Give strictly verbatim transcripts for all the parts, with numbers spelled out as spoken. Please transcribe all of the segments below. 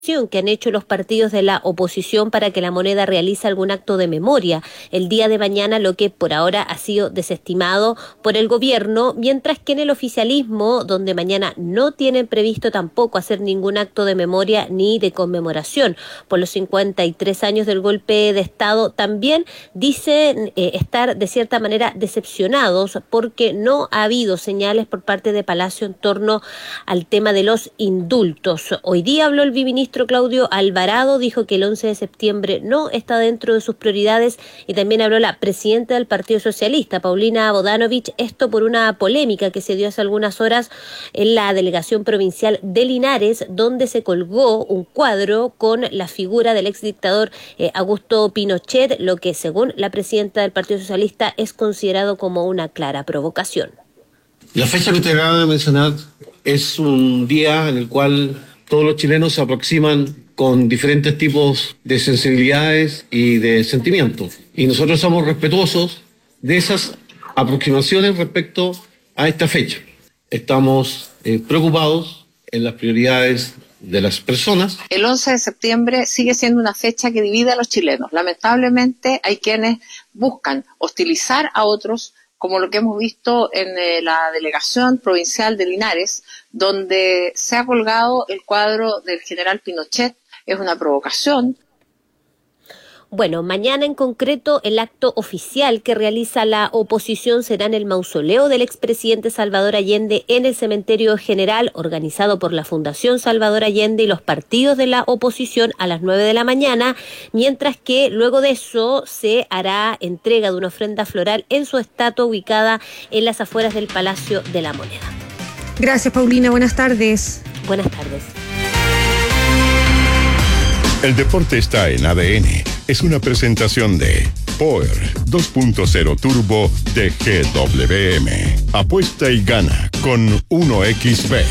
que han hecho los partidos de la oposición para que La Moneda realice algún acto de memoria el día de mañana, lo que por ahora ha sido desestimado por el gobierno, mientras que en el oficialismo, donde mañana no tienen previsto tampoco hacer ningún acto de memoria ni de conmemoración por los cincuenta y tres años del golpe de Estado, también dicen eh, estar de cierta manera decepcionados porque no ha habido señales por parte de Palacio en torno al tema de los indultos. Hoy día habló el viceministro Claudio Alvarado, dijo que el once de septiembre no está dentro de sus prioridades, y también habló la presidenta del Partido Socialista, Paulina Bodanovich, esto por una polémica que se dio hace algunas horas en la delegación provincial de Linares, donde se colgó un cuadro con la figura del exdictador eh, Augusto Pinochet, lo que según la presidenta del Partido Socialista es considerado como una clara provocación. La fecha que usted acaba de mencionar es un día en el cual todos los chilenos se aproximan con diferentes tipos de sensibilidades y de sentimientos. Y nosotros somos respetuosos de esas aproximaciones respecto a esta fecha. Estamos eh, preocupados en las prioridades de las personas. El once de septiembre sigue siendo una fecha que divide a los chilenos. Lamentablemente hay quienes buscan hostilizar a otros, como lo que hemos visto en eh, la delegación provincial de Linares, donde se ha colgado el cuadro del general Pinochet. Es una provocación. Bueno, mañana en concreto el acto oficial que realiza la oposición será en el mausoleo del expresidente Salvador Allende en el Cementerio General, organizado por la Fundación Salvador Allende y los partidos de la oposición a las nueve de la mañana, mientras que luego de eso se hará entrega de una ofrenda floral en su estatua ubicada en las afueras del Palacio de la Moneda. Gracias, Paulina. Buenas tardes. Buenas tardes. El deporte está en A D N. Es una presentación de Power dos punto cero Turbo de G W M. Apuesta y gana con uno equis bet.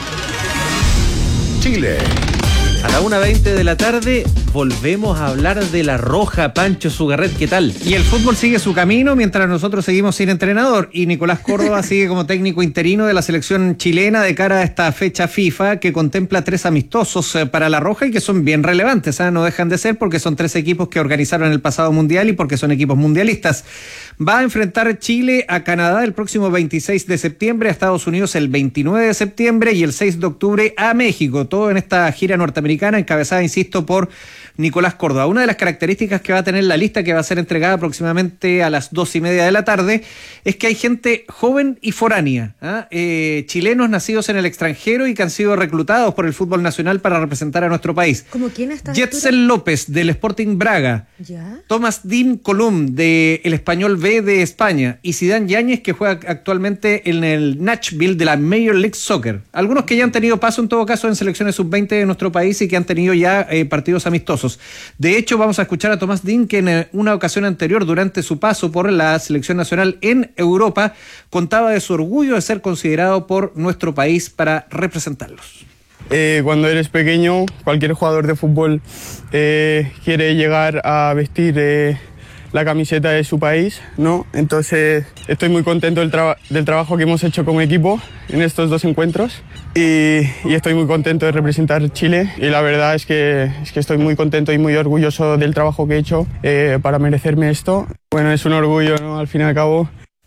Chile. A la una veinte de la tarde volvemos a hablar de La Roja. Pancho Sugarret, ¿qué tal? Y el fútbol sigue su camino mientras nosotros seguimos sin entrenador, y Nicolás Córdoba sigue como técnico interino de la selección chilena de cara a esta fecha FIFA que contempla tres amistosos para La Roja y que son bien relevantes, ¿eh? No dejan de ser, porque son tres equipos que organizaron el pasado mundial y porque son equipos mundialistas. Va a enfrentar Chile a Canadá el próximo veintiséis de septiembre, a Estados Unidos el veintinueve de septiembre y el seis de octubre a México, todo en esta gira norteamericana encabezada, insisto, por Nicolás Córdoba. Una de las características que va a tener la lista, que va a ser entregada aproximadamente a las dos y media de la tarde, es que hay gente joven y foránea, ¿eh? Eh, chilenos nacidos en el extranjero y que han sido reclutados por el fútbol nacional para representar a nuestro país. ¿Cómo quién está? Jetsen López, del Sporting Braga. ¿Ya? Thomas Dean Colum, del Español B de España. Y Zidane Yáñez, que juega actualmente en el Nashville de la Major League Soccer. Algunos que ya han tenido paso, en todo caso, en selecciones sub veinte de nuestro país y que han tenido ya eh, partidos amistosos. De hecho, vamos a escuchar a Thomas Dean, que en una ocasión anterior, durante su paso por la selección nacional en Europa, contaba de su orgullo de ser considerado por nuestro país para representarlos. Eh, cuando eres pequeño, cualquier jugador de fútbol eh, quiere llegar a vestir eh, la camiseta de su país, ¿no? Entonces estoy muy contento del, traba- del trabajo que hemos hecho como equipo en estos dos encuentros y, y estoy muy contento de representar Chile, y la verdad es que, es que estoy muy contento y muy orgulloso del trabajo que he hecho eh, para merecerme esto. Bueno, es un orgullo, ¿no? Al fin y al cabo.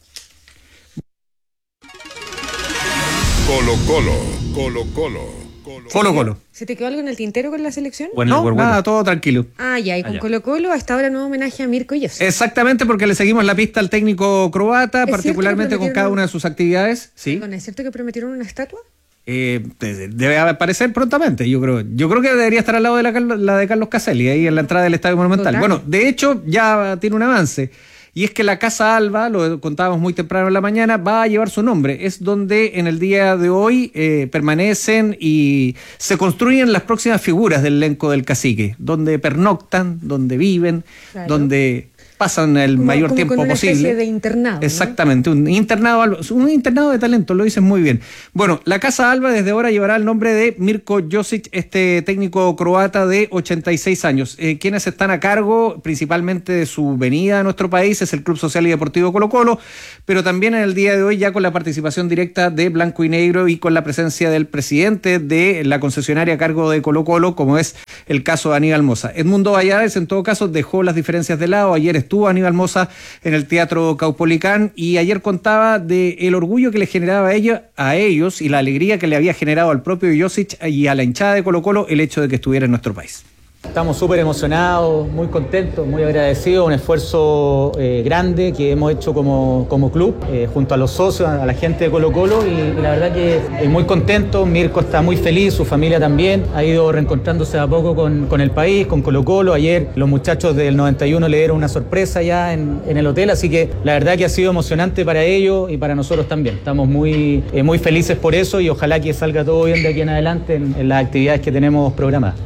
Colo Colo, Colo Colo. Colo Colo. ¿Se te quedó algo en el tintero con la selección? Bueno, No, nada, todo tranquilo. Ah, ya, y con Ah, ya. Colo Colo hasta ahora nuevo homenaje a Mirko Josip. Exactamente, porque le seguimos la pista al técnico croata, ¿Es particularmente cierto que con cada prometieron- una de sus actividades. Sí. ¿Es cierto que prometieron una estatua? Eh, debe aparecer prontamente, yo creo. Yo creo que debería estar al lado de la, Carlos- la de Carlos Caselli, ahí en la entrada del Estadio Monumental. Total. Bueno, de hecho, ya tiene un avance. Y es que la Casa Alba, lo contábamos muy temprano en la mañana, va a llevar su nombre. Es donde en el día de hoy eh, permanecen y se construyen las próximas figuras del elenco del Cacique. Donde pernoctan, donde viven, Claro. donde pasan el como, mayor como tiempo con una posible. especie de internado, ¿no? Exactamente, un internado, un internado de talento, lo dices muy bien. Bueno, la Casa Alba desde ahora llevará el nombre de Mirko Josic, este técnico croata de ochenta y seis años. Eh, quienes están a cargo principalmente de su venida a nuestro país es el Club Social y Deportivo Colo Colo, pero también en el día de hoy ya con la participación directa de Blanco y Negro y con la presencia del presidente de la concesionaria a cargo de Colo Colo, como es el caso de Aníbal Mosa. Edmundo Valladares, en todo caso, dejó las diferencias de lado. Ayer estuvo Aníbal Mosa en el Teatro Caupolicán y ayer contaba de el orgullo que le generaba a ellos, a ellos y la alegría que le había generado al propio Josic y a la hinchada de Colo Colo el hecho de que estuviera en nuestro país. Estamos súper emocionados, muy contentos, muy agradecidos, un esfuerzo eh, grande que hemos hecho como, como club, eh, junto a los socios, a la gente de Colo Colo, y, y la verdad que eh, muy contento. Mirko está muy feliz, su familia también, ha ido reencontrándose a poco con, con el país, con Colo Colo. Ayer los muchachos del noventa y uno le dieron una sorpresa ya en, en el hotel, así que la verdad que ha sido emocionante para ellos y para nosotros también. Estamos muy, eh, muy felices por eso y ojalá que salga todo bien de aquí en adelante en, en las actividades que tenemos programadas.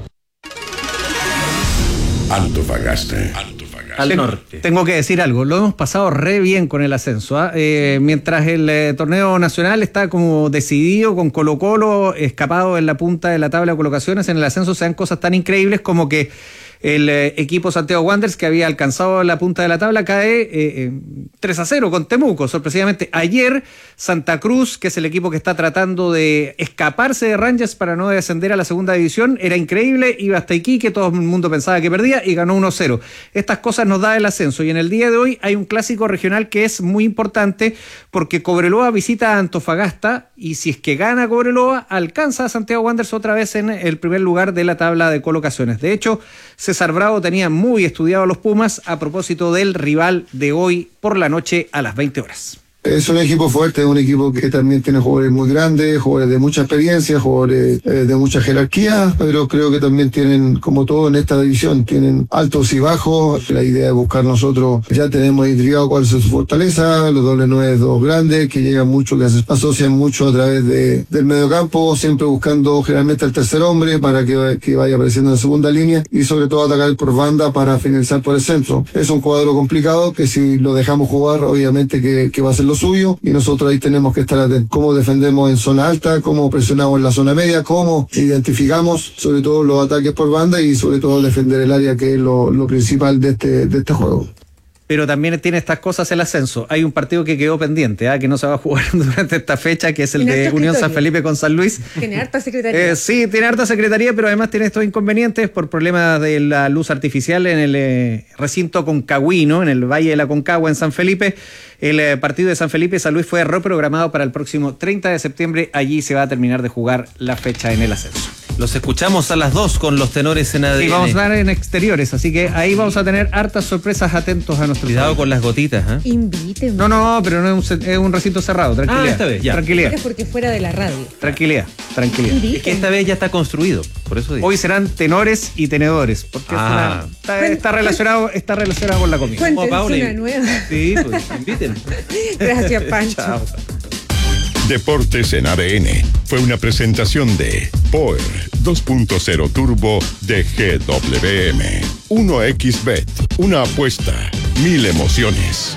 Antofagasta. Al norte. Tengo que decir algo, lo hemos pasado re bien con el ascenso, ¿eh? Eh, mientras el eh, torneo nacional está como decidido con Colo Colo escapado en la punta de la tabla de colocaciones, en el ascenso se dan cosas tan increíbles como que el eh, equipo Santiago Wanderers, que había alcanzado la punta de la tabla, cae eh, eh, tres a cero con Temuco, sorpresivamente. Ayer Santa Cruz, que es el equipo que está tratando de escaparse de Rangers para no descender a la segunda división, era increíble, iba hasta Iquique, todo el mundo pensaba que perdía y ganó uno cero. Estas cosas nos da el ascenso y en el día de hoy hay un clásico regional que es muy importante porque Cobreloa visita a Antofagasta y si es que gana Cobreloa, alcanza a Santiago Wanderers otra vez en el primer lugar de la tabla de colocaciones. De hecho, César Bravo tenía muy estudiado a los Pumas a propósito del rival de hoy por la noche a las veinte horas. Es un equipo fuerte, es un equipo que también tiene jugadores muy grandes, jugadores de mucha experiencia, jugadores eh, de mucha jerarquía, pero creo que también tienen, como todo en esta división, tienen altos y bajos. La idea de buscar nosotros, ya tenemos identificado cuál es su fortaleza, los dobles nueve, dos grandes, que llegan mucho, que se asocian mucho a través de, del mediocampo, siempre buscando generalmente el tercer hombre para que, que vaya apareciendo en la segunda línea y sobre todo atacar por banda para finalizar por el centro. Es un cuadro complicado que si lo dejamos jugar, obviamente que, que va a ser lo suyo y nosotros ahí tenemos que estar atentos. Cómo defendemos en zona alta, cómo presionamos en la zona media, cómo identificamos sobre todo los ataques por banda y sobre todo defender el área, que es lo, lo principal de este, de este juego. Pero también tiene estas cosas el ascenso. Hay un partido que quedó pendiente, ¿eh? que no se va a jugar durante esta fecha, que es el de Unión San Felipe con San Luis. Tiene harta secretaría. Eh, sí, tiene harta secretaría, pero además tiene estos inconvenientes por problemas de la luz artificial en el eh, recinto Concagüino, en el Valle de la Concagua, en San Felipe. El eh, partido de San Felipe San Luis fue reprogramado para el próximo treinta de septiembre. Allí se va a terminar de jugar la fecha en el ascenso. Los escuchamos a las dos con los tenores en A D N. Y vamos a dar en exteriores, así que ahí vamos a tener hartas sorpresas, atentos a nuestro Cuidado programa. con las gotitas, ¿eh? Invítenme. No, no, pero no es un, es un recinto cerrado, tranquilidad. Ah, esta vez, ya. Tranquilidad, Es porque fuera de la radio. tranquilidad, tranquilidad. Es que esta vez ya está construido, por eso digo. Hoy serán tenores y tenedores, porque Ah. es una- está, está relacionado, está relacionado con la comida. Cuéntenos Pauli. una nueva. Sí, pues inviten. Gracias, Pancho. Chao. Deportes en A D N fue una presentación de Power dos punto cero Turbo de G W M. uno equis Bet, una apuesta, mil emociones.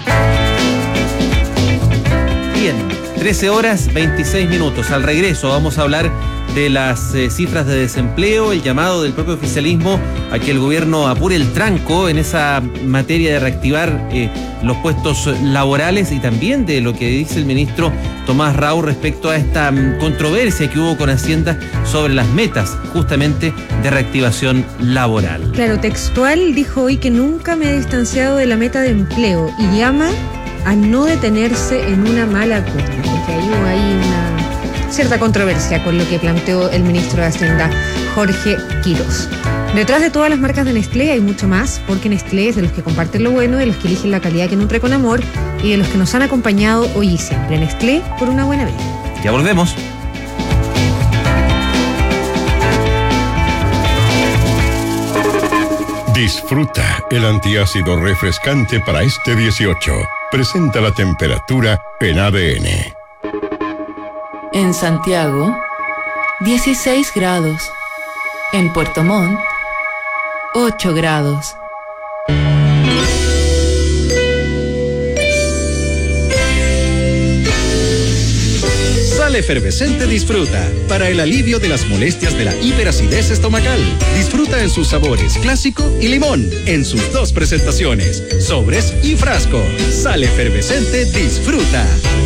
Bien, trece horas veintiséis minutos. Al regreso vamos a hablar de las eh, cifras de desempleo, el llamado del propio oficialismo a que el gobierno apure el tranco en esa materia de reactivar eh, los puestos laborales y también de lo que dice el ministro Tomás Rau respecto a esta um, controversia que hubo con Hacienda sobre las metas justamente de reactivación laboral. Claro, textual dijo hoy que nunca me he distanciado de la meta de empleo y llama a no detenerse en una mala curva, porque ahí hay una cierta controversia con lo que planteó el ministro de Hacienda, Jorge Quirós. Detrás de todas las marcas de Nestlé hay mucho más, porque Nestlé es de los que comparten lo bueno, de los que eligen la calidad que nutre con amor y de los que nos han acompañado hoy y siempre. Nestlé por una buena vida. Ya volvemos. Disfruta el antiácido refrescante para este dieciocho. Presenta la temperatura en A D N. En Santiago, dieciséis grados. En Puerto Montt, ocho grados. Sal Efervescente Disfruta, para el alivio de las molestias de la hiperacidez estomacal. Disfruta en sus sabores clásico y limón, en sus dos presentaciones, sobres y frasco. Sal Efervescente Disfruta.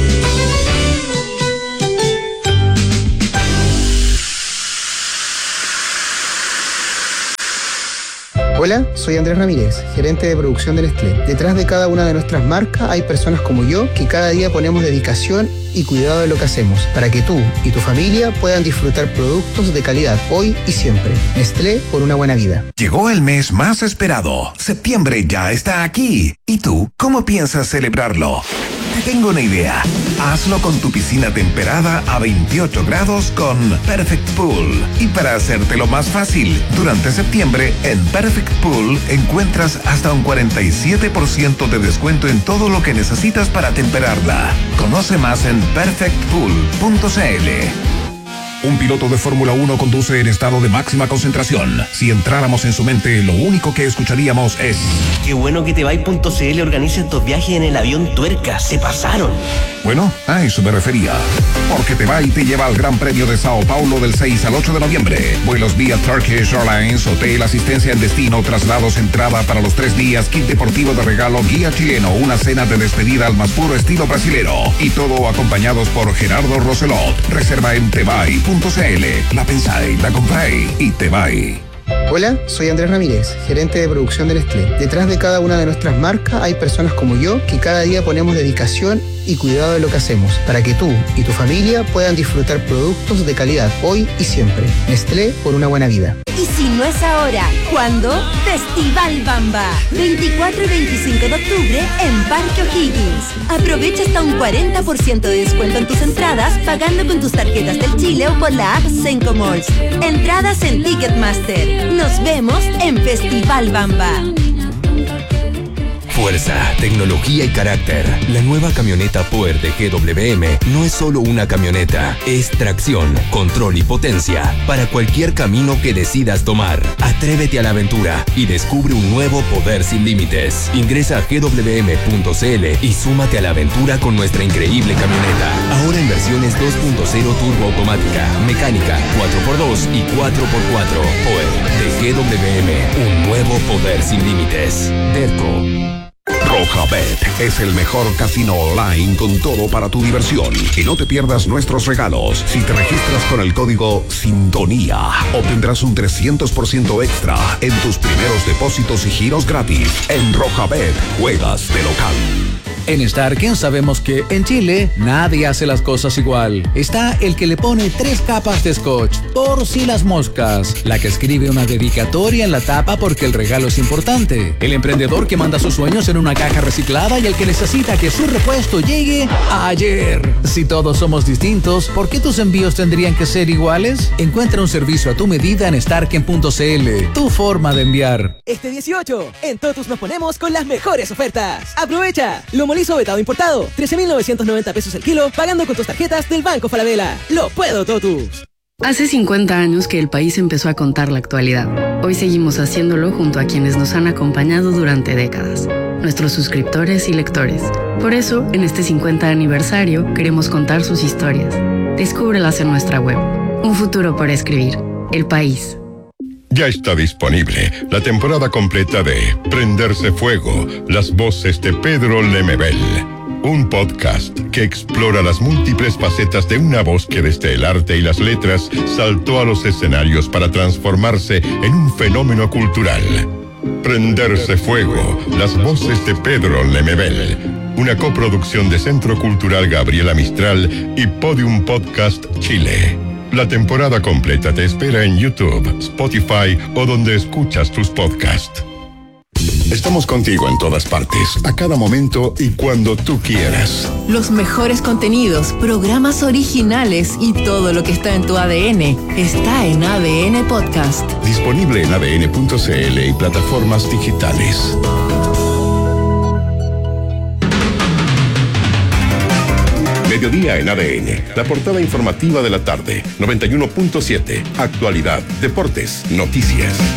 Hola, soy Andrés Ramírez, gerente de producción de Nestlé. Detrás de cada una de nuestras marcas hay personas como yo que cada día ponemos dedicación y cuidado de lo que hacemos para que tú y tu familia puedan disfrutar productos de calidad hoy y siempre. Nestlé, por una buena vida. Llegó el mes más esperado. Septiembre ya está aquí. ¿Y tú, cómo piensas celebrarlo? Te tengo una idea. Hazlo con tu piscina temperada a veintiocho grados con Perfect Pool. Y para hacértelo más fácil, durante septiembre en Perfect Pool encuentras hasta un cuarenta y siete por ciento de descuento en todo lo que necesitas para temperarla. Conoce más en perfect pool punto c l. Un piloto de Fórmula uno conduce en estado de máxima concentración. Si entráramos en su mente, lo único que escucharíamos es... Qué bueno que Tebay.cl organiza estos viajes en el avión Tuerca. Se pasaron. Bueno, a eso me refería. Porque Tebay te lleva al Gran Premio de Sao Paulo del seis al ocho de noviembre. Vuelos vía Turkish Airlines, hotel, asistencia en destino, traslados, entrada para los tres días, kit deportivo de regalo, guía chileno, una cena de despedida al más puro estilo brasilero. Y todo acompañados por Gerardo Roselot. Reserva en Tebay punto c l. La pensáis, la compráis y Tebay. Hola, soy Andrés Ramírez, gerente de producción de Nestlé. Detrás de cada una de nuestras marcas hay personas como yo que cada día ponemos dedicación y cuidado de lo que hacemos para que tú y tu familia puedan disfrutar productos de calidad hoy y siempre. Nestlé, por una buena vida. Y si no es ahora, ¿cuándo? Festival Bamba. veinticuatro y veinticinco de octubre en Parque O'Higgins. Aprovecha hasta un cuarenta por ciento de descuento en tus entradas pagando con tus tarjetas del Chile o por la app Senco Malls. Entradas en Ticketmaster. Nos vemos en Festival Bamba. Fuerza, tecnología y carácter. La nueva camioneta Power de G W M no es solo una camioneta, es tracción, control y potencia para cualquier camino que decidas tomar. Atrévete a la aventura y descubre un nuevo poder sin límites. Ingresa a g w m punto c l y súmate a la aventura con nuestra increíble camioneta. Ahora en versiones dos punto cero turbo automática, mecánica, cuatro por dos y cuatro por cuatro. Power de G W M, un nuevo poder sin límites. Derco. Rojabet es el mejor casino online con todo para tu diversión. Y no te pierdas nuestros regalos. Si te registras con el código Sintonía, obtendrás un trescientos por ciento extra en tus primeros depósitos y giros gratis. En Rojabet, juegas de local. En Starken sabemos que en Chile nadie hace las cosas igual. Está el que le pone tres capas de scotch por si las moscas, la que escribe una dedicatoria en la tapa porque el regalo es importante, el emprendedor que manda sus sueños en una caja reciclada y el que necesita que su repuesto llegue ayer. Si todos somos distintos, ¿por qué tus envíos tendrían que ser iguales? Encuentra un servicio a tu medida en starken punto c l, tu forma de enviar. Este dieciocho, en Totus nos ponemos con las mejores ofertas. ¡Aprovecha! Lomo liso vetado importado, trece mil novecientos noventa pesos el kilo, pagando con tus tarjetas del Banco Falabella. ¡Lo puedo, Totus! Hace cincuenta años que el país empezó a contar la actualidad. Hoy seguimos haciéndolo junto a quienes nos han acompañado durante décadas, nuestros suscriptores y lectores. Por eso, en este cincuenta aniversario, queremos contar sus historias. Descúbrelas en nuestra web. Un futuro por escribir. El País. Ya está disponible la temporada completa de Prenderse Fuego, las voces de Pedro Lemebel. Un podcast que explora las múltiples facetas de una voz que desde el arte y las letras saltó a los escenarios para transformarse en un fenómeno cultural. Prenderse Fuego, las voces de Pedro Lemebel. Una coproducción de Centro Cultural Gabriela Mistral y Podium Podcast Chile. La temporada completa te espera en YouTube, Spotify o donde escuchas tus podcasts. Estamos contigo en todas partes, a cada momento y cuando tú quieras. Los mejores contenidos, programas originales y todo lo que está en tu A D N está en A D N Podcast. Disponible en a d n punto c l y plataformas digitales. Mediodía en A D N, la portada informativa de la tarde, noventa y uno punto siete, actualidad, deportes, noticias. Una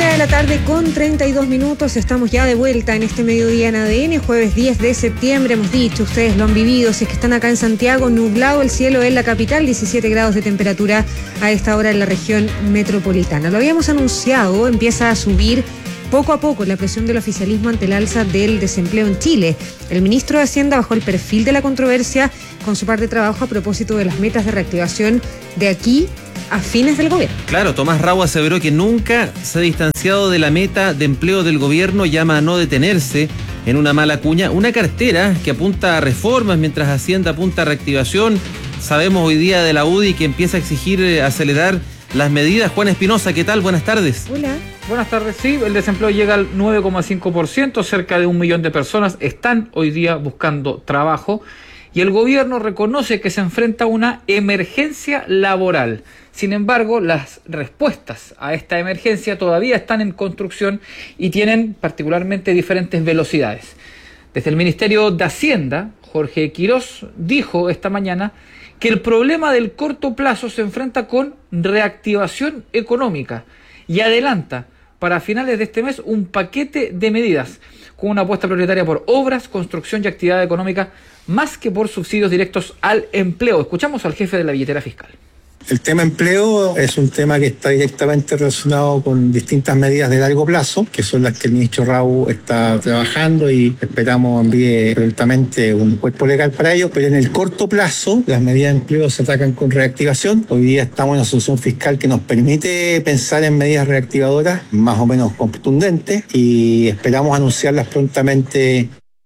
Una de la tarde con treinta y dos minutos, estamos ya de vuelta en este mediodía en A D N, jueves diez de septiembre, hemos dicho, ustedes lo han vivido, si es que están acá en Santiago, nublado el cielo en la capital, diecisiete grados de temperatura a esta hora en la región metropolitana. Lo habíamos anunciado, empieza a subir poco a poco la presión del oficialismo ante el alza del desempleo en Chile. El ministro de Hacienda bajó el perfil de la controversia con su par de trabajo a propósito de las metas de reactivación de aquí a fines del gobierno. Claro, Tomás Rau aseveró que nunca se ha distanciado de la meta de empleo del gobierno, llama a no detenerse en una mala cuña, una cartera que apunta a reformas mientras Hacienda apunta a reactivación. Sabemos hoy día de la U D I que empieza a exigir eh, acelerar las medidas. Juan Espinosa, ¿qué tal? Buenas tardes. Hola. Buenas tardes, sí, el desempleo llega al nueve coma cinco por ciento, cerca de un millón de personas están hoy día buscando trabajo y el gobierno reconoce que se enfrenta a una emergencia laboral. Sin embargo, las respuestas a esta emergencia todavía están en construcción y tienen particularmente diferentes velocidades. Desde el Ministerio de Hacienda, Jorge Quirós dijo esta mañana que el problema del corto plazo se enfrenta con reactivación económica y adelanta para finales de este mes un paquete de medidas con una apuesta prioritaria por obras, construcción y actividad económica más que por subsidios directos al empleo. Escuchamos al jefe de la billetera fiscal. El tema empleo es un tema que está directamente relacionado con distintas medidas de largo plazo, que son las que el ministro Rau está trabajando y esperamos envíe prontamente un cuerpo legal para ello. Pero en el corto plazo, las medidas de empleo se atacan con reactivación. Hoy día estamos en una solución fiscal que nos permite pensar en medidas reactivadoras más o menos contundentes y esperamos anunciarlas prontamente.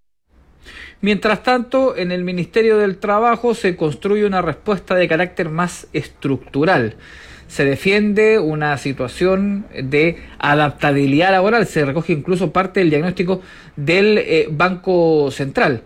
Mientras tanto, en el Ministerio del Trabajo se construye una respuesta de carácter más estructural. Se defiende una situación de adaptabilidad laboral, se recoge incluso parte del diagnóstico del eh, Banco Central.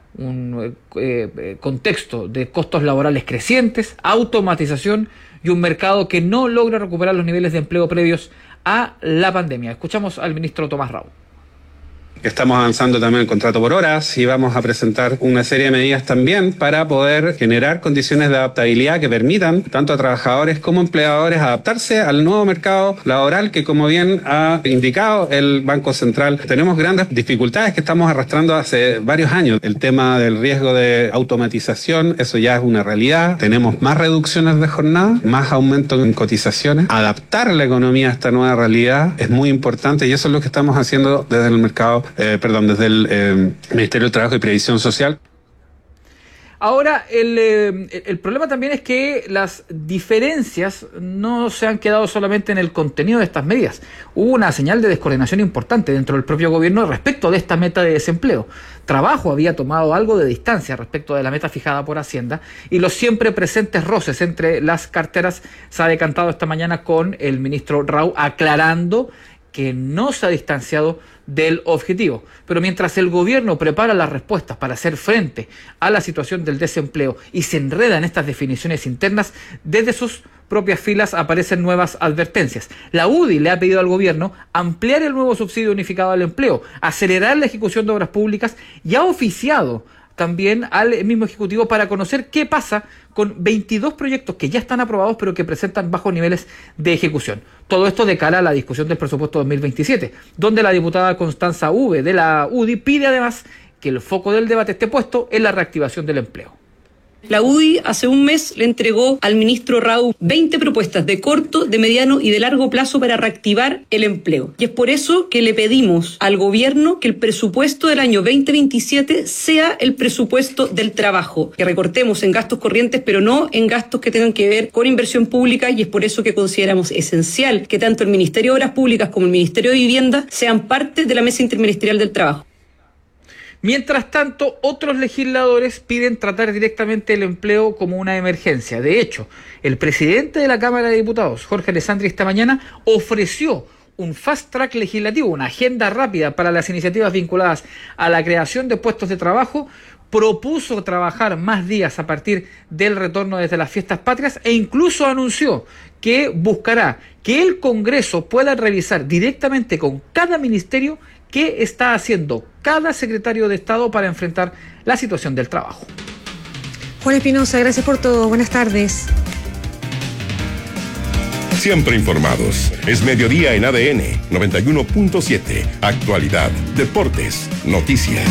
Un eh, contexto de costos laborales crecientes, automatización y un mercado que no logra recuperar los niveles de empleo previos a la pandemia. Escuchamos al ministro Tomás Rau. Estamos avanzando también el contrato por horas y vamos a presentar una serie de medidas también para poder generar condiciones de adaptabilidad que permitan tanto a trabajadores como empleadores adaptarse al nuevo mercado laboral que, como bien ha indicado el Banco Central, tenemos grandes dificultades que estamos arrastrando hace varios años. El tema del riesgo de automatización, eso ya es una realidad. Tenemos más reducciones de jornada, más aumento en cotizaciones. Adaptar la economía a esta nueva realidad es muy importante y eso es lo que estamos haciendo desde el mercado Eh, perdón, desde el eh, Ministerio del Trabajo y Previsión Social. Ahora, el, eh, el problema también es que las diferencias no se han quedado solamente en el contenido de estas medidas. Hubo una señal de descoordinación importante dentro del propio gobierno respecto de esta meta de desempleo. Trabajo había tomado algo de distancia respecto de la meta fijada por Hacienda y los siempre presentes roces entre las carteras se ha decantado esta mañana con el ministro Rau aclarando que no se ha distanciado del objetivo. Pero mientras el gobierno prepara las respuestas para hacer frente a la situación del desempleo y se enreda en estas definiciones internas, desde sus propias filas aparecen nuevas advertencias. La U D I le ha pedido al gobierno ampliar el nuevo subsidio unificado al empleo, acelerar la ejecución de obras públicas y ha oficiado también al mismo Ejecutivo para conocer qué pasa con veintidós proyectos que ya están aprobados pero que presentan bajos niveles de ejecución. Todo esto de cara a la discusión del presupuesto dos mil veintisiete, donde la diputada Constanza V de la U D I pide además que el foco del debate esté puesto en la reactivación del empleo. La U D I hace un mes le entregó al ministro Rau veinte propuestas de corto, de mediano y de largo plazo para reactivar el empleo. Y es por eso que le pedimos al gobierno que el presupuesto del año veinte veintisiete sea el presupuesto del trabajo, que recortemos en gastos corrientes, pero no en gastos que tengan que ver con inversión pública, y es por eso que consideramos esencial que tanto el Ministerio de Obras Públicas como el Ministerio de Vivienda sean parte de la Mesa Interministerial del Trabajo. Mientras tanto, otros legisladores piden tratar directamente el empleo como una emergencia. De hecho, el presidente de la Cámara de Diputados, Jorge Alessandri, esta mañana ofreció un fast track legislativo, una agenda rápida para las iniciativas vinculadas a la creación de puestos de trabajo, propuso trabajar más días a partir del retorno desde las fiestas patrias e incluso anunció que buscará que el Congreso pueda revisar directamente con cada ministerio qué está haciendo cada secretario de Estado para enfrentar la situación del trabajo. Juan Espinosa, gracias por todo. Buenas tardes. Siempre informados. Es mediodía en A D N noventa y uno punto siete. Actualidad, deportes, noticias.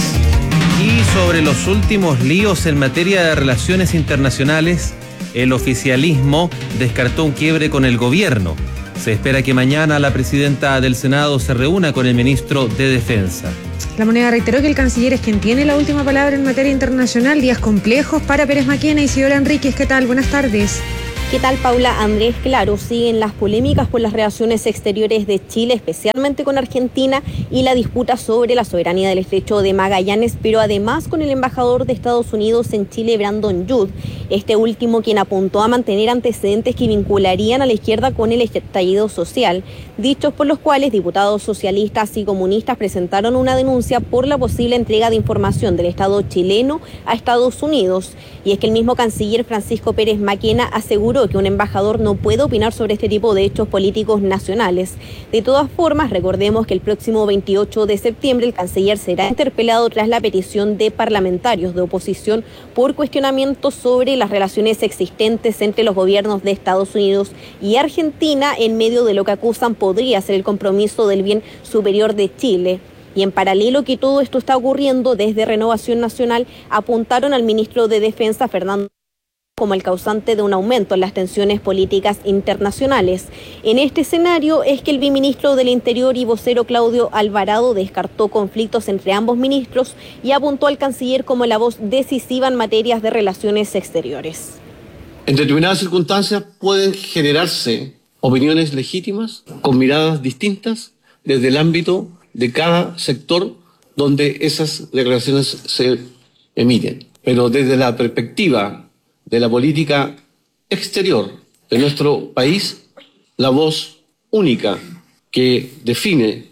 Y sobre los últimos líos en materia de relaciones internacionales, el oficialismo descartó un quiebre con el gobierno. Se espera que mañana la presidenta del Senado se reúna con el ministro de Defensa. La Moneda reiteró que el canciller es quien tiene la última palabra en materia internacional. Días complejos para Pérez Maquena y Isidora Enríquez. ¿Qué tal? Buenas tardes. ¿Qué tal, Paula? Andrés, claro, siguen las polémicas por las relaciones exteriores de Chile, especialmente con Argentina, y la disputa sobre la soberanía del estrecho de Magallanes, pero además con el embajador de Estados Unidos en Chile, Brandon Judd, este último quien apuntó a mantener antecedentes que vincularían a la izquierda con el estallido social, dichos por los cuales diputados socialistas y comunistas presentaron una denuncia por la posible entrega de información del Estado chileno a Estados Unidos. Y es que el mismo canciller Francisco Pérez Maquena aseguró que un embajador no puede opinar sobre este tipo de hechos políticos nacionales. De todas formas, recordemos que el próximo veintiocho de septiembre el canciller será interpelado tras la petición de parlamentarios de oposición por cuestionamientos sobre las relaciones existentes entre los gobiernos de Estados Unidos y Argentina, en medio de lo que acusan podría ser el compromiso del bien superior de Chile. Y en paralelo que todo esto está ocurriendo, desde Renovación Nacional apuntaron al ministro de Defensa, Fernando, como el causante de un aumento en las tensiones políticas internacionales. En este escenario es que el viceministro del Interior y vocero Claudio Alvarado descartó conflictos entre ambos ministros y apuntó al canciller como la voz decisiva en materias de relaciones exteriores. En determinadas circunstancias pueden generarse opiniones legítimas con miradas distintas desde el ámbito de cada sector donde esas declaraciones se emiten. Pero desde la perspectiva de la política exterior de nuestro país, la voz única que define,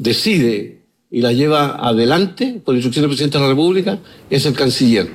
decide y la lleva adelante por instrucción del presidente de la República es el canciller.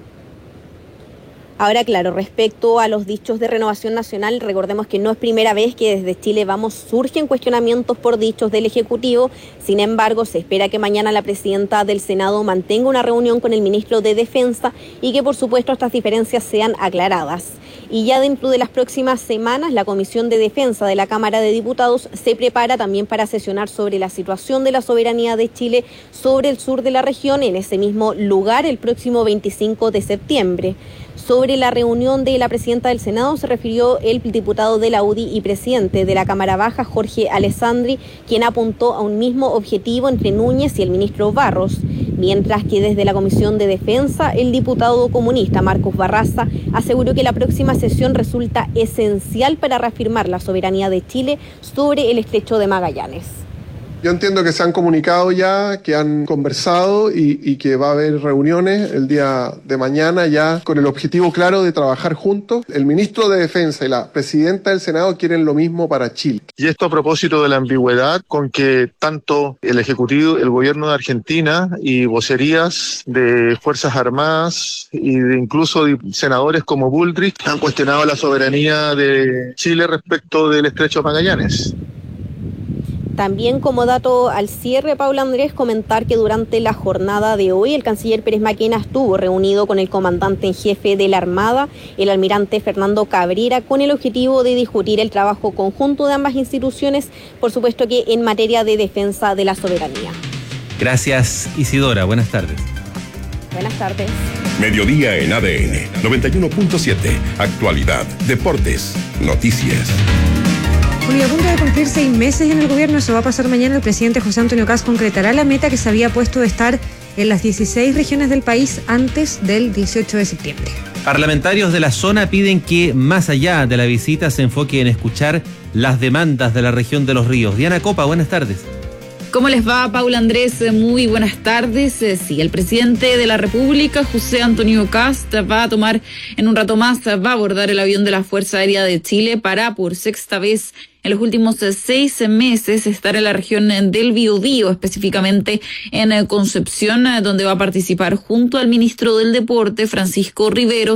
Ahora, claro, respecto a los dichos de Renovación Nacional, recordemos que no es primera vez que desde Chile Vamos surgen cuestionamientos por dichos del Ejecutivo. Sin embargo, se espera que mañana la presidenta del Senado mantenga una reunión con el ministro de Defensa y que, por supuesto, estas diferencias sean aclaradas. Y ya dentro de las próximas semanas, la Comisión de Defensa de la Cámara de Diputados se prepara también para sesionar sobre la situación de la soberanía de Chile sobre el sur de la región en ese mismo lugar el próximo veinticinco de septiembre. Sobre la reunión de la presidenta del Senado se refirió el diputado de la U D I y presidente de la Cámara Baja, Jorge Alessandri, quien apuntó a un mismo objetivo entre Núñez y el ministro Barros, mientras que desde la Comisión de Defensa, el diputado comunista Marcos Barraza aseguró que la próxima sesión resulta esencial para reafirmar la soberanía de Chile sobre el estrecho de Magallanes. Yo entiendo que se han comunicado ya, que han conversado y, y que va a haber reuniones el día de mañana ya con el objetivo claro de trabajar juntos. El ministro de Defensa y la presidenta del Senado quieren lo mismo para Chile. Y esto a propósito de la ambigüedad con que tanto el Ejecutivo, el gobierno de Argentina y vocerías de Fuerzas Armadas y de incluso de senadores como Bullrich han cuestionado la soberanía de Chile respecto del estrecho de Magallanes. También como dato al cierre, Paula Andrés, comentar que durante la jornada de hoy el canciller Pérez Maquena estuvo reunido con el comandante en jefe de la Armada, el almirante Fernando Cabrera, con el objetivo de discutir el trabajo conjunto de ambas instituciones, por supuesto que en materia de defensa de la soberanía. Gracias, Isidora. Buenas tardes. Buenas tardes. Mediodía en A D N noventa y uno punto siete. Actualidad, deportes, noticias. Bueno, y a punto de cumplir seis meses en el gobierno, eso va a pasar mañana, el presidente José Antonio Kast concretará la meta que se había puesto de estar en las dieciséis regiones del país antes del dieciocho de septiembre. Parlamentarios de la zona piden que, más allá de la visita, se enfoque en escuchar las demandas de la región de Los Ríos. Diana Copa, buenas tardes. ¿Cómo les va, Paula Andrés? Muy buenas tardes. Sí, el presidente de la República, José Antonio Kast, va a tomar en un rato más, va a abordar el avión de la Fuerza Aérea de Chile para, por sexta vez en los últimos seis meses, estar en la región del Biobío, específicamente en Concepción, donde va a participar junto al ministro del Deporte, Francisco Riveros,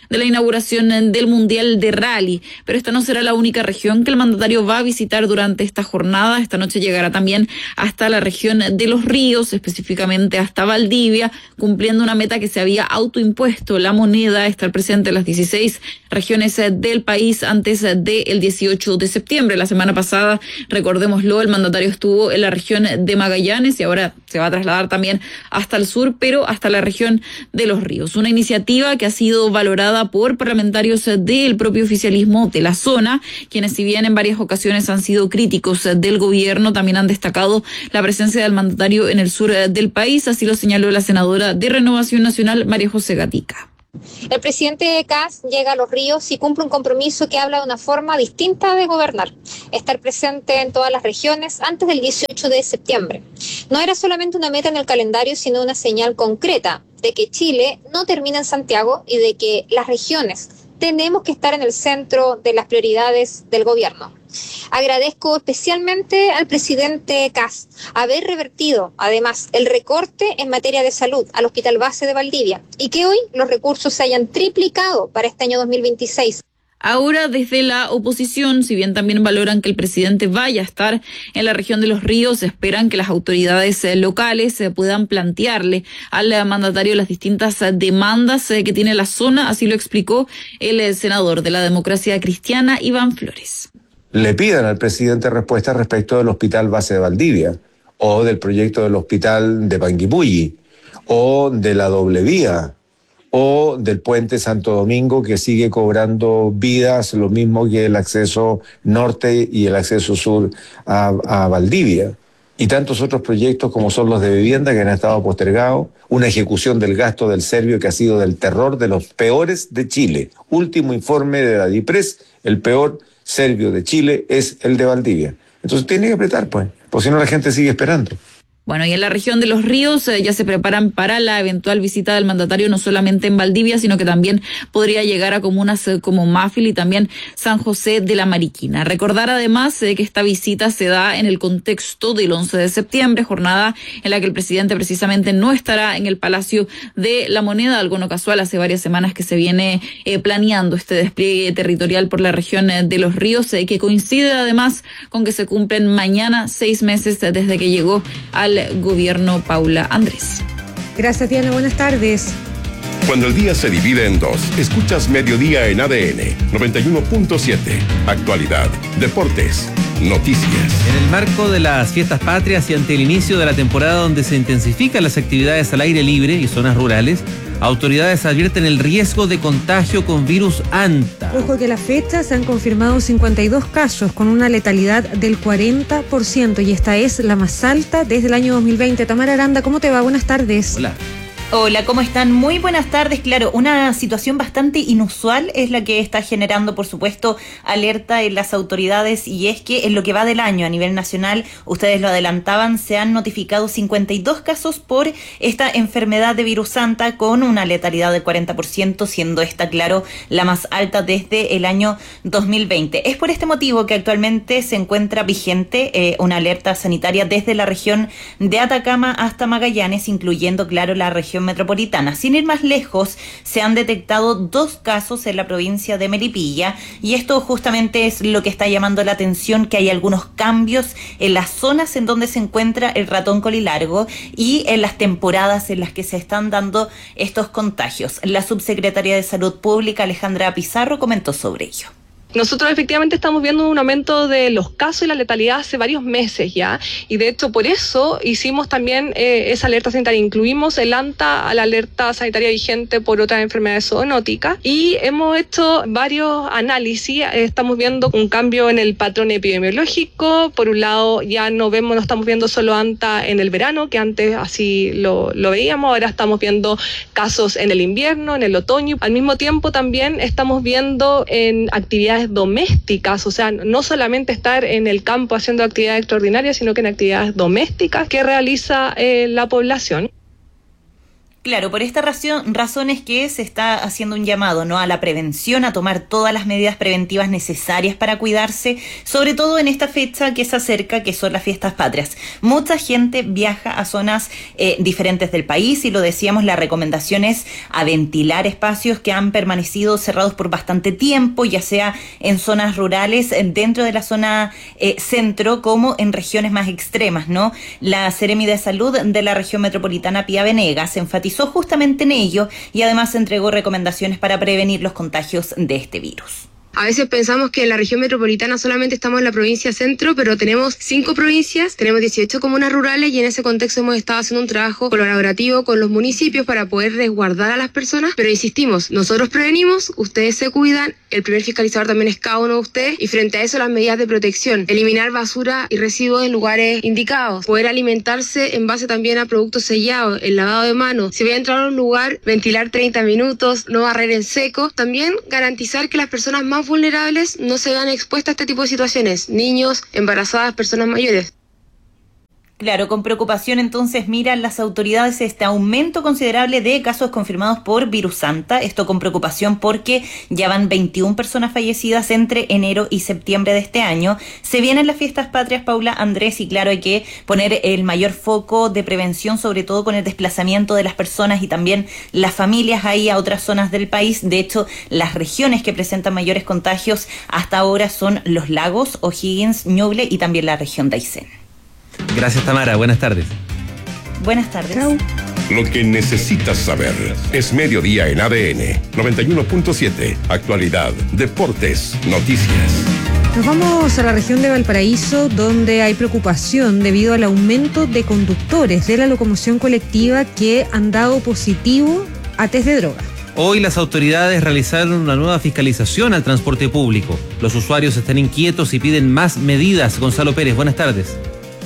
de la inauguración del Mundial de Rally. Pero esta no será la única región que el mandatario va a visitar durante esta jornada. Esta noche llegará también hasta la región de Los Ríos, específicamente hasta Valdivia, cumpliendo una meta que se había autoimpuesto. La Moneda, estar presente en las dieciséis regiones del país antes del dieciocho de septiembre. La semana pasada, recordémoslo, el mandatario estuvo en la región de Magallanes y ahora se va a trasladar también hasta el sur, pero hasta la región de Los Ríos. Una iniciativa que ha sido valorada por parlamentarios del propio oficialismo de la zona, quienes si bien en varias ocasiones han sido críticos del gobierno, también han destacado la presencia del mandatario en el sur del país. Así lo señaló la senadora de Renovación Nacional, María José Gatica. El presidente Kast llega a Los Ríos y cumple un compromiso que habla de una forma distinta de gobernar, estar presente en todas las regiones antes del dieciocho de septiembre. No era solamente una meta en el calendario, sino una señal concreta de que Chile no termina en Santiago y de que las regiones tenemos que estar en el centro de las prioridades del gobierno. Agradezco especialmente al presidente Kast haber revertido, además, el recorte en materia de salud al Hospital Base de Valdivia y que hoy los recursos se hayan triplicado para este año dos mil veintiséis. Ahora, desde la oposición, si bien también valoran que el presidente vaya a estar en la región de Los Ríos, esperan que las autoridades locales puedan plantearle al mandatario las distintas demandas que tiene la zona. Así lo explicó el senador de la Democracia Cristiana, Iván Flores. Le pidan al presidente respuestas respecto del Hospital Base de Valdivia, o del proyecto del Hospital de Panguipulli, o de la doble vía, o del puente Santo Domingo, que sigue cobrando vidas, lo mismo que el acceso norte y el acceso sur a, a Valdivia. Y tantos otros proyectos como son los de vivienda que han estado postergados, una ejecución del gasto del Servio que ha sido del terror de los peores de Chile. Último informe de la DIPRES, el peor Servio de Chile es el de Valdivia. Entonces tiene que apretar, pues, porque si no la gente sigue esperando. Bueno, y en la región de Los Ríos eh, ya se preparan para la eventual visita del mandatario, no solamente en Valdivia, sino que también podría llegar a comunas eh, como Máfil y también San José de la Mariquina. Recordar además eh, que esta visita se da en el contexto del once de septiembre, jornada en la que el presidente precisamente no estará en el Palacio de la Moneda, algo no casual. Hace varias semanas que se viene eh, planeando este despliegue territorial por la región eh, de Los Ríos, eh, que coincide además con que se cumplen mañana seis meses eh, desde que llegó al gobierno Paula Andrés. Gracias, Diana. Buenas tardes. Cuando el día se divide en dos, escuchas Mediodía en A D N noventa y uno punto siete. Actualidad, deportes, noticias. En el marco de las fiestas patrias y ante el inicio de la temporada donde se intensifican las actividades al aire libre y zonas rurales, autoridades advierten el riesgo de contagio con virus Anta. Ojo que a la fecha se han confirmado cincuenta y dos casos con una letalidad del cuarenta por ciento y esta es la más alta desde el año dos mil veinte. Tamara Aranda, ¿cómo te va? Buenas tardes. Hola. Hola, ¿cómo están? Muy buenas tardes. Claro, una situación bastante inusual es la que está generando, por supuesto, alerta en las autoridades, y es que en lo que va del año a nivel nacional, ustedes lo adelantaban, se han notificado cincuenta y dos casos por esta enfermedad de virus Anta con una letalidad del cuarenta por ciento, siendo esta, claro, la más alta desde el año dos mil veinte. Es por este motivo que actualmente se encuentra vigente eh, una alerta sanitaria desde la región de Atacama hasta Magallanes, incluyendo, claro, la región metropolitana. Sin ir más lejos, se han detectado dos casos en la provincia de Melipilla, y esto justamente es lo que está llamando la atención, que hay algunos cambios en las zonas en donde se encuentra el ratón colilargo y en las temporadas en las que se están dando estos contagios. La subsecretaria de Salud Pública, Alejandra Pizarro, comentó sobre ello. Nosotros efectivamente estamos viendo un aumento de los casos y la letalidad hace varios meses ya, y de hecho por eso hicimos también eh, esa alerta sanitaria. Incluimos el Anta a la alerta sanitaria vigente por otras enfermedades zoonóticas, y hemos hecho varios análisis. Estamos viendo un cambio en el patrón epidemiológico. Por un lado, ya no vemos, no estamos viendo solo Anta en el verano, que antes así lo, lo veíamos. Ahora estamos viendo casos en el invierno, en el otoño. Al mismo tiempo también estamos viendo en actividades domésticas, o sea, no solamente estar en el campo haciendo actividades extraordinarias, sino que en actividades domésticas que realiza eh, la población. Claro, por esta razón, razón es que se está haciendo un llamado, ¿no?, a la prevención, a tomar todas las medidas preventivas necesarias para cuidarse, sobre todo en esta fecha que se acerca, que son las fiestas patrias. Mucha gente viaja a zonas eh, diferentes del país y lo decíamos, la recomendación es a ventilar espacios que han permanecido cerrados por bastante tiempo, ya sea en zonas rurales, dentro de la zona eh, centro, como en regiones más extremas, ¿no? La Seremi de Salud de la región metropolitana Pía Venegas enfatizó justamente en ello y además entregó recomendaciones para prevenir los contagios de este virus. A veces pensamos que en la región metropolitana solamente estamos en la provincia centro, pero tenemos cinco provincias, tenemos dieciocho comunas rurales y en ese contexto hemos estado haciendo un trabajo colaborativo con los municipios para poder resguardar a las personas, pero insistimos, nosotros prevenimos, ustedes se cuidan, el primer fiscalizador también es cada uno de ustedes y frente a eso las medidas de protección, eliminar basura y residuos en lugares indicados, poder alimentarse en base también a productos sellados, el lavado de manos, si voy a entrar a un lugar, ventilar treinta minutos, no barrer en seco, también garantizar que las personas más vulnerables no se vean expuestas a este tipo de situaciones, niños, embarazadas, personas mayores. Claro, con preocupación entonces miran las autoridades este aumento considerable de casos confirmados por virus Santa. Esto con preocupación porque ya van veintiuna personas fallecidas entre enero y septiembre de este año. Se vienen las fiestas patrias, Paula, Andrés, y claro, hay que poner el mayor foco de prevención, sobre todo con el desplazamiento de las personas y también las familias ahí a otras zonas del país. De hecho, las regiones que presentan mayores contagios hasta ahora son Los Lagos, O'Higgins, Ñuble y también la región de Aysén. Gracias, Tamara. Buenas tardes. Buenas tardes. Chau. Lo que necesitas saber es Mediodía en A D N noventa y uno punto siete. Actualidad, deportes, noticias. Nos vamos a la región de Valparaíso, donde hay preocupación debido al aumento de conductores de la locomoción colectiva que han dado positivo a test de droga. Hoy las autoridades realizaron una nueva fiscalización al transporte público. Los usuarios están inquietos y piden más medidas. Gonzalo Pérez, buenas tardes.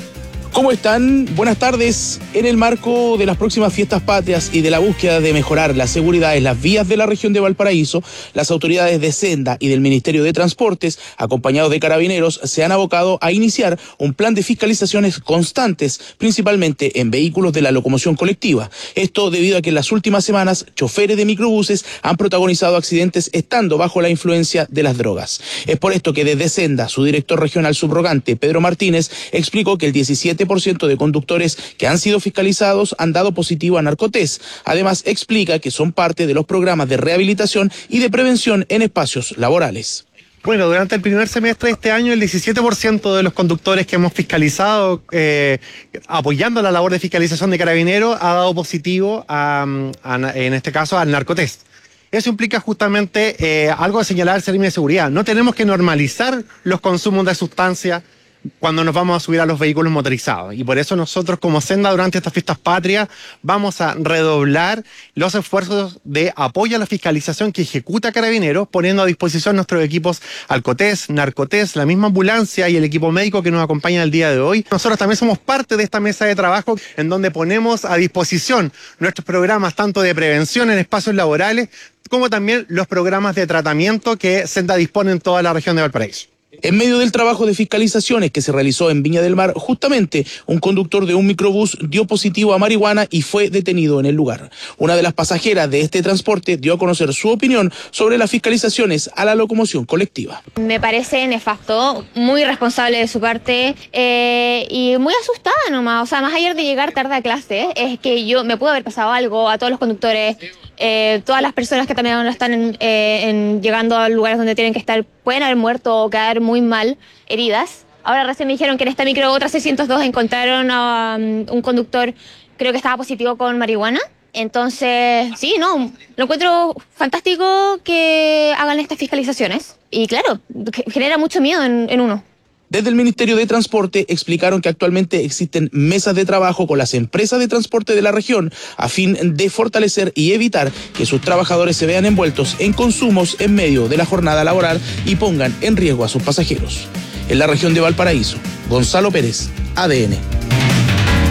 ¿Cómo están? Buenas tardes. En el marco de las próximas fiestas patrias y de la búsqueda de mejorar la seguridad en las vías de la región de Valparaíso, las autoridades de Senda y del Ministerio de Transportes, acompañados de carabineros, se han abocado a iniciar un plan de fiscalizaciones constantes, principalmente en vehículos de la locomoción colectiva. Esto debido a que en las últimas semanas, choferes de microbuses han protagonizado accidentes estando bajo la influencia de las drogas. Es por esto que desde Senda, su director regional subrogante, Pedro Martínez, explicó que el diecisiete por ciento de conductores que han sido fiscalizados han dado positivo a narcotest. Además, explica que son parte de los programas de rehabilitación y de prevención en espacios laborales. Bueno, durante el primer semestre de este año, el diecisiete por ciento de los conductores que hemos fiscalizado, eh, apoyando la labor de fiscalización de Carabineros, ha dado positivo, a, a, en este caso, al narcotest. Eso implica justamente eh, algo de señalar al Servicio de Seguridad. No tenemos que normalizar los consumos de sustancias cuando nos vamos a subir a los vehículos motorizados. Y por eso nosotros como Senda durante estas fiestas patrias vamos a redoblar los esfuerzos de apoyo a la fiscalización que ejecuta Carabineros, poniendo a disposición nuestros equipos Alcotest, Narcotest, la misma ambulancia y el equipo médico que nos acompaña el día de hoy. Nosotros también somos parte de esta mesa de trabajo en donde ponemos a disposición nuestros programas tanto de prevención en espacios laborales como también los programas de tratamiento que Senda dispone en toda la región de Valparaíso. En medio del trabajo de fiscalizaciones que se realizó en Viña del Mar, justamente un conductor de un microbús dio positivo a marihuana y fue detenido en el lugar. Una de las pasajeras de este transporte dio a conocer su opinión sobre las fiscalizaciones a la locomoción colectiva. Me parece nefasto, muy irresponsable de su parte eh, y muy asustada nomás. O sea, más ayer de llegar tarde a clase, es que yo me pudo haber pasado algo a todos los conductores, eh, todas las personas que también ahora están en, eh, en, llegando a lugares donde tienen que estar, pueden haber muerto o quedar muy mal, heridas. Ahora recién me dijeron que en esta micro otra seiscientos dos encontraron a um, un conductor, creo que estaba positivo con marihuana. Entonces, sí, no, lo encuentro fantástico que hagan estas fiscalizaciones. Y claro, genera mucho miedo en, en uno. Desde el Ministerio de Transporte explicaron que actualmente existen mesas de trabajo con las empresas de transporte de la región a fin de fortalecer y evitar que sus trabajadores se vean envueltos en consumos en medio de la jornada laboral y pongan en riesgo a sus pasajeros. En la región de Valparaíso, Gonzalo Pérez, A D N.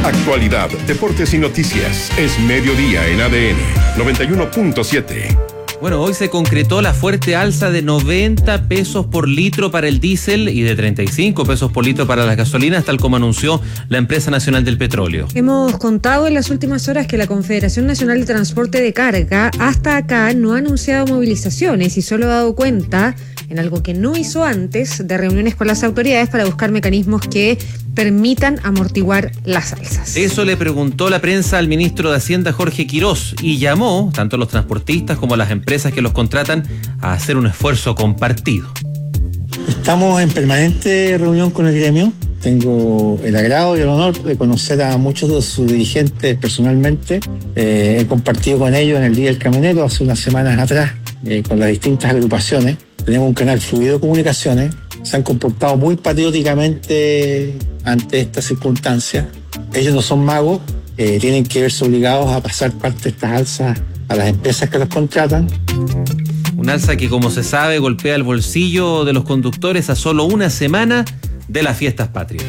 Actualidad, deportes y noticias. Es Mediodía en A D N noventa y uno punto siete. Bueno, hoy se concretó la fuerte alza de noventa pesos por litro para el diésel y de treinta y cinco pesos por litro para las gasolinas, tal como anunció la Empresa Nacional del Petróleo. Hemos contado en las últimas horas que la Confederación Nacional de Transporte de Carga hasta acá no ha anunciado movilizaciones y solo ha dado cuenta, en algo que no hizo antes, de reuniones con las autoridades para buscar mecanismos que permitan amortiguar las alzas. Eso le preguntó la prensa al ministro de Hacienda, Jorge Quirós, y llamó tanto a los transportistas como a las empresas que los contratan a hacer un esfuerzo compartido. Estamos en permanente reunión con el gremio. Tengo el agrado y el honor de conocer a muchos de sus dirigentes personalmente. Eh, he compartido con ellos en el Día del Camionero hace unas semanas atrás, eh, con las distintas agrupaciones. Tenemos un canal fluido de comunicaciones. Se han comportado muy patrióticamente ante estas circunstancias. Ellos no son magos, eh, tienen que verse obligados a pasar parte de estas alzas a las empresas que los contratan. Un alza que, como se sabe, golpea el bolsillo de los conductores a solo una semana de las fiestas patrias.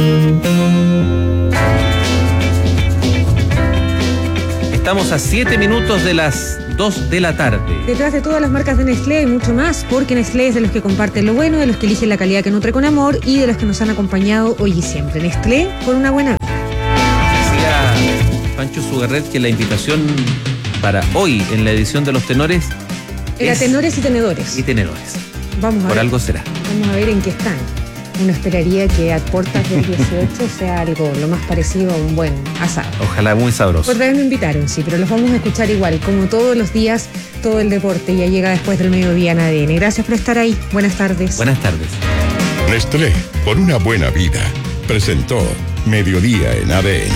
Estamos a siete minutos de las dos de la tarde. Detrás de todas las marcas de Nestlé hay mucho más, porque Nestlé es de los que comparten lo bueno, de los que eligen la calidad que nutre con amor y de los que nos han acompañado hoy y siempre. Nestlé, por una buena vida. Decía Pancho Sugarret que la invitación para hoy en la edición de Los Tenores era es tenores y tenedores. Y tenedores. Vamos a Por ver. algo será. Vamos a ver en qué están. Uno esperaría que a puertas del dieciocho sea algo lo más parecido a un buen asado. Ojalá muy sabroso. Otra vez me invitaron, sí, pero los vamos a escuchar igual, como todos los días, todo el deporte ya llega después del mediodía en A D N. Gracias por estar ahí. Buenas tardes. Buenas tardes. Nestlé, por una buena vida, presentó Mediodía en A D N.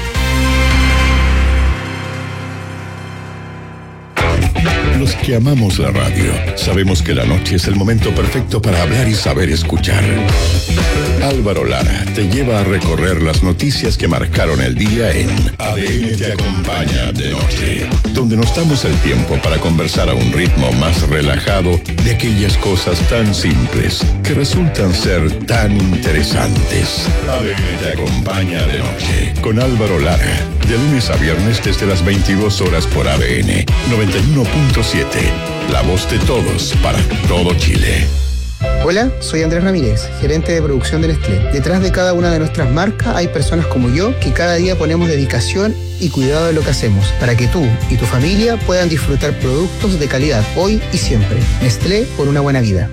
Los que amamos la radio, sabemos que la noche es el momento perfecto para hablar y saber escuchar. Álvaro Lara te lleva a recorrer las noticias que marcaron el día en A D N Te Acompaña de Noche, donde nos damos el tiempo para conversar a un ritmo más relajado de aquellas cosas tan simples que resultan ser tan interesantes. A D N Te Acompaña de Noche con Álvaro Lara, de lunes a viernes desde las veintidós horas por A D N noventa y uno punto siete, la voz de todos para todo Chile. Hola, soy Andrés Ramírez, gerente de producción de Nestlé. Detrás de cada una de nuestras marcas hay personas como yo que cada día ponemos dedicación y cuidado de lo que hacemos para que tú y tu familia puedan disfrutar productos de calidad hoy y siempre. Nestlé, por una buena vida.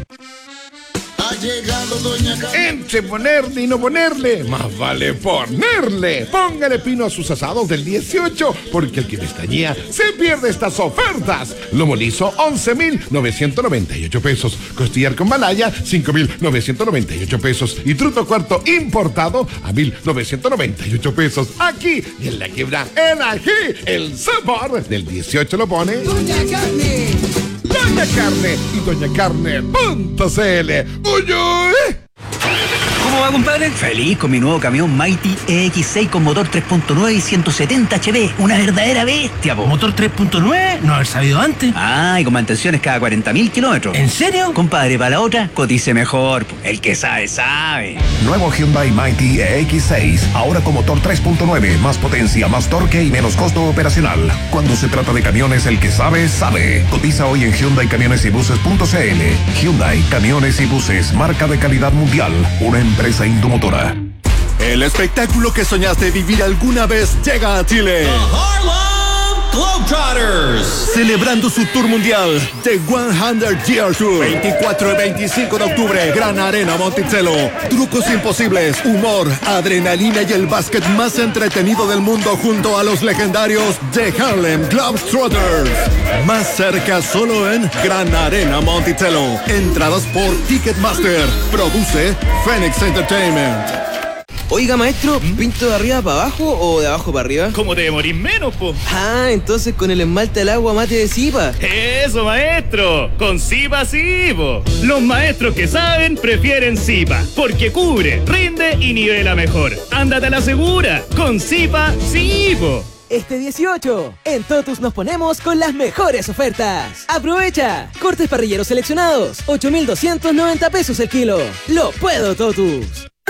Entre ponerle y no ponerle, más vale ponerle. Póngale pino a sus asados del dieciocho, porque el que pestañea se pierde estas ofertas. Lomo liso, once mil novecientos noventa y ocho pesos. Costillar con malaya, cinco mil novecientos noventa y ocho pesos. Y truto cuarto importado a mil novecientos noventa y ocho pesos. Aquí, y en la quiebra, en ají, el sabor del dieciocho lo pone Doña Carne. Doña Carne y doña carne punto c l. ¡Uy, uy! ¿Cómo va, compadre? Feliz con mi nuevo camión Mighty E X seis con motor tres punto nueve y ciento setenta H P. Una verdadera bestia, po. ¿Motor tres punto nueve? No haber sabido antes. Ah, y con mantenciones cada cuarenta mil kilómetros. ¿En serio? Compadre, para la otra, cotice mejor, po. El que sabe, sabe. Nuevo Hyundai Mighty E X seis. Ahora con motor tres punto nueve. Más potencia, más torque y menos costo operacional. Cuando se trata de camiones, el que sabe, sabe. Cotiza hoy en hyundai camiones y buses punto c l. Hyundai Camiones y Buses. Marca de calidad mundial. Una empresa Indomotora. El espectáculo que soñaste vivir alguna vez llega a Chile. The Harlem Globetrotters. Celebrando su tour mundial, The cien Year Tour. veinticuatro y veinticinco de octubre, Gran Arena Monticello. Trucos imposibles, humor, adrenalina y el básquet más entretenido del mundo junto a los legendarios The Harlem Globetrotters. Más cerca solo en Gran Arena Monticello. Entradas por Ticketmaster. Produce Phoenix Entertainment. Oiga, maestro, ¿pinto de arriba para abajo o de abajo para arriba? ¿Cómo te morís menos, po? Ah, entonces con el esmalte al agua mate de Zipa. Eso, maestro, con Zipa sí, po. Los maestros que saben prefieren Zipa, porque cubre, rinde y nivela mejor. Ándate a la segura, con Zipa sí, po. Este dieciocho, en Totus nos ponemos con las mejores ofertas. ¡Aprovecha! Cortes parrilleros seleccionados, ocho mil doscientos noventa pesos el kilo. ¡Lo puedo, Totus!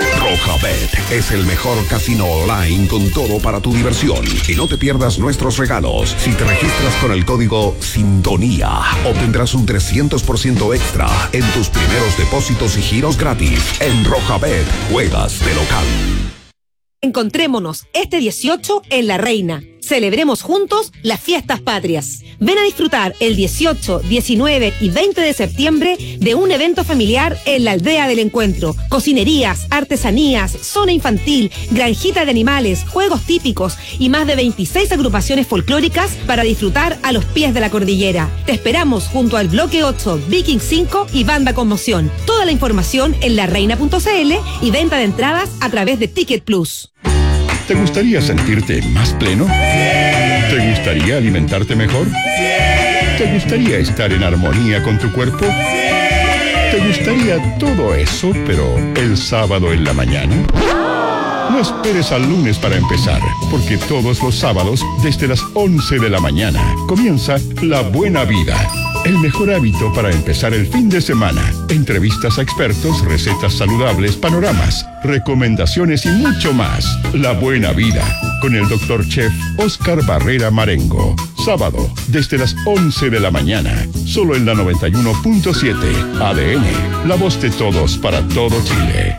Rojabet es el mejor casino online con todo para tu diversión. Y no te pierdas nuestros regalos. Si te registras con el código Sintonía, obtendrás un trescientos por ciento extra en tus primeros depósitos y giros gratis. En Rojabet, juegas de local. Encontrémonos este dieciocho en La Reina. Celebremos juntos las fiestas patrias. Ven a disfrutar el dieciocho, diecinueve y veinte de septiembre de un evento familiar en la Aldea del Encuentro. Cocinerías, artesanías, zona infantil, granjita de animales, juegos típicos y más de veintiséis agrupaciones folclóricas para disfrutar a los pies de la cordillera. Te esperamos junto al Bloque ocho, Viking cinco y Banda Conmoción. Toda la información en larreina punto cl y venta de entradas a través de Ticket Plus. ¿Te gustaría sentirte más pleno? ¿Te gustaría alimentarte mejor? ¿Te gustaría estar en armonía con tu cuerpo? ¿Te gustaría todo eso, pero el sábado en la mañana? No esperes al lunes para empezar, porque todos los sábados, desde las once de la mañana, comienza La Buena Vida. El mejor hábito para empezar el fin de semana. Entrevistas a expertos, recetas saludables, panoramas, recomendaciones y mucho más. La Buena Vida, con el doctor Chef Oscar Barrera Marengo. Sábado, desde las once de la mañana. Solo en la noventa y uno punto siete. A D N, la voz de todos para todo Chile.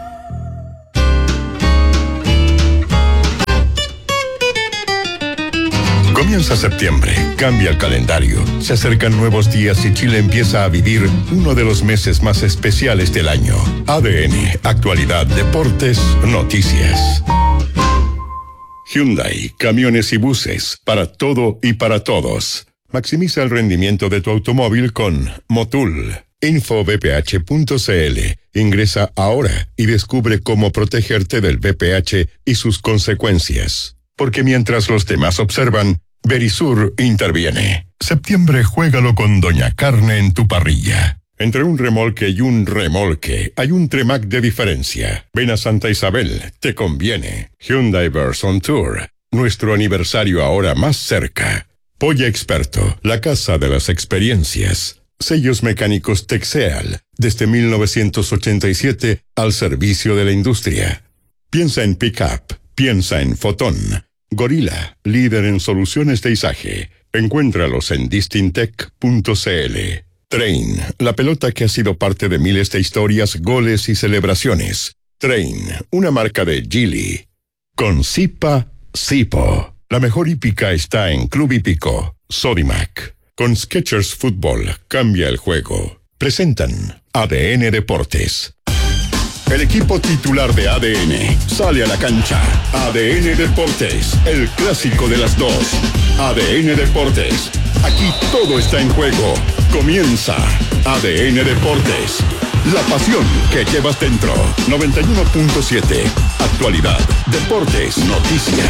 Comienza septiembre, cambia el calendario, se acercan nuevos días y Chile empieza a vivir uno de los meses más especiales del año. A D N, actualidad, deportes, noticias. Hyundai, camiones y buses, para todo y para todos. Maximiza el rendimiento de tu automóvil con Motul. info b p h punto c l. Ingresa ahora y descubre cómo protegerte del V P H y sus consecuencias. Porque mientras los demás observan, Verisur interviene. Septiembre, juégalo con Doña Carne en tu parrilla. Entre un remolque y un remolque, hay un Tremac de diferencia. Ven a Santa Isabel, te conviene. Hyundai Verson Tour, nuestro aniversario ahora más cerca. Polla Experto, la casa de las experiencias. Sellos mecánicos Texeal, desde mil novecientos ochenta y siete al servicio de la industria. Piensa en Pickup, piensa en Fotón. Gorila, líder en soluciones de izaje. Encuéntralos en distintec punto c l. Train, la pelota que ha sido parte de miles de historias, goles y celebraciones. Train, una marca de Geely. Con Zipa, Zipo. La mejor hípica está en Club Hípico. Sodimac. Con Skechers Fútbol, cambia el juego. Presentan A D N Deportes. El equipo titular de A D N sale a la cancha. A D N Deportes, el clásico de las dos. A D N Deportes, aquí todo está en juego. Comienza A D N Deportes, la pasión que llevas dentro. noventa y uno punto siete, actualidad, deportes, noticias.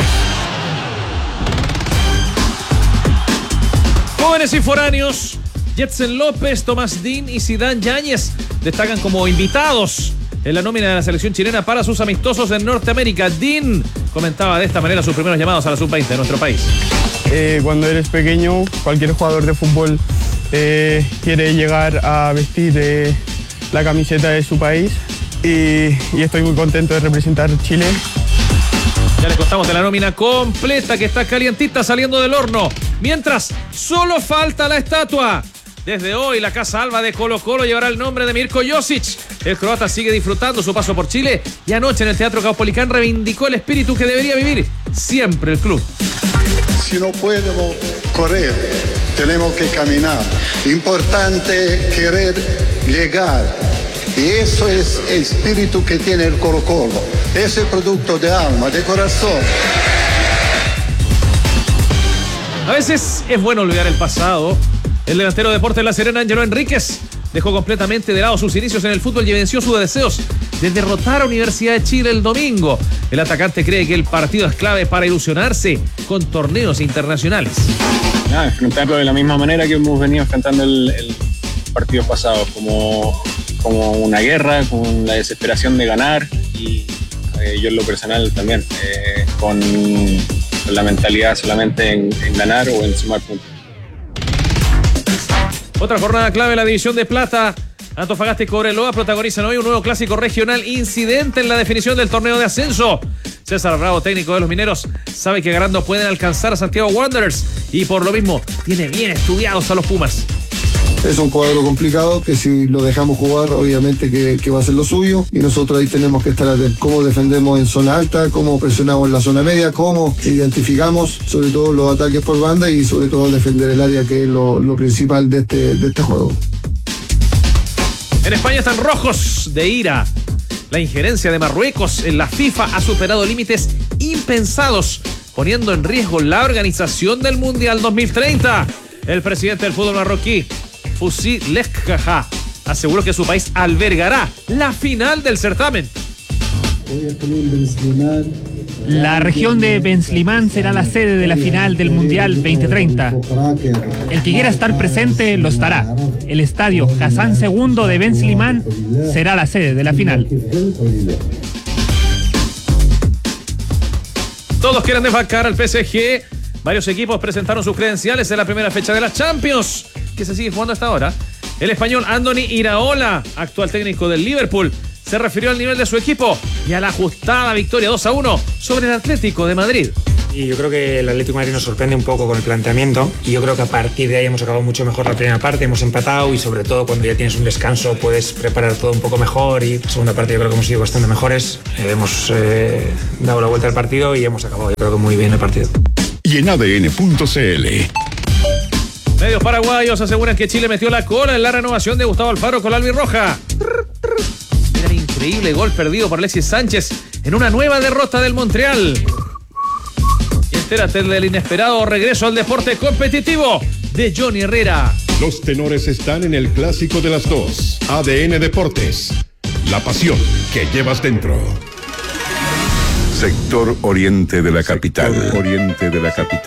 Jóvenes y foráneos, Jetsen López, Tomás Dean y Zidane Yáñez destacan como invitados en la nómina de la selección chilena para sus amistosos en Norteamérica. Dean comentaba de esta manera sus primeros llamados a la sub veinte de nuestro país. Eh, cuando eres pequeño, cualquier jugador de fútbol eh, quiere llegar a vestir eh, la camiseta de su país y, y estoy muy contento de representar Chile. Ya les contamos de la nómina completa que está calientita saliendo del horno. Mientras, solo falta la estatua. Desde hoy, la Casa Alba de Colo Colo llevará el nombre de Mirko Josic. El croata sigue disfrutando su paso por Chile y anoche en el Teatro Caupolicán reivindicó el espíritu que debería vivir siempre el club. Si no podemos correr, tenemos que caminar. Importante querer llegar. Y eso es el espíritu que tiene el Colo Colo. Es el producto de alma, de corazón. A veces es bueno olvidar el pasado. El delantero de Deportes La Serena, Ángelo Enríquez, dejó completamente de lado sus inicios en el fútbol y venció sus deseos de derrotar a Universidad de Chile el domingo. El atacante cree que el partido es clave para ilusionarse con torneos internacionales. Nada, enfrentarlo de la misma manera que hemos venido enfrentando el, el partido pasado, como, como una guerra, con la desesperación de ganar y eh, yo en lo personal también, eh, con, con la mentalidad solamente en, en ganar o en sumar puntos. Otra jornada clave en la división de plata Antofagasta y Cobreloa protagonizan hoy un nuevo clásico regional incidente en la definición del torneo de ascenso. César Bravo, técnico de los mineros, sabe que ganando pueden alcanzar a Santiago Wanderers y por lo mismo tiene bien estudiados a los Pumas. Es un cuadro complicado que si lo dejamos jugar obviamente que, que va a ser lo suyo y nosotros ahí tenemos que estar atentos. Cómo defendemos en zona alta, cómo presionamos en la zona media, cómo identificamos sobre todo los ataques por banda y sobre todo defender el área, que es lo, lo principal de este, de este juego. En España están rojos de ira. La injerencia de Marruecos en la FIFA ha superado límites impensados, poniendo en riesgo la organización del Mundial dos mil treinta. El presidente del fútbol marroquí, Foussi Lekhaja, aseguró que su país albergará la final del certamen. La región de Ben Slimán será la sede de la final del Mundial veinte treinta. El que quiera estar presente lo estará. El estadio Hassan segundo de Ben Slimán será la sede de la final. Todos quieren desbancar al P S G. Varios equipos presentaron sus credenciales en la primera fecha de la Champions, que se sigue jugando hasta ahora. El español Andoni Iraola, actual técnico del Liverpool, se refirió al nivel de su equipo y a la ajustada victoria dos a uno sobre el Atlético de Madrid. Y yo creo que el Atlético de Madrid nos sorprende un poco con el planteamiento y yo creo que a partir de ahí hemos acabado mucho mejor la primera parte, hemos empatado y sobre todo cuando ya tienes un descanso puedes preparar todo un poco mejor y la segunda parte yo creo que hemos sido bastante mejores, eh, hemos eh, dado la vuelta al partido y hemos acabado yo creo que muy bien el partido. Y en A D N punto C L. Medios paraguayos aseguran que Chile metió la cola en la renovación de Gustavo Alfaro con la albirroja. Mira el increíble gol perdido por Alexis Sánchez en una nueva derrota del Montreal. Y entérate del inesperado regreso al deporte competitivo de Johnny Herrera. Los tenores están en el clásico de las dos. A D N Deportes. La pasión que llevas dentro. Sector oriente de la capital. Sector oriente de la capital.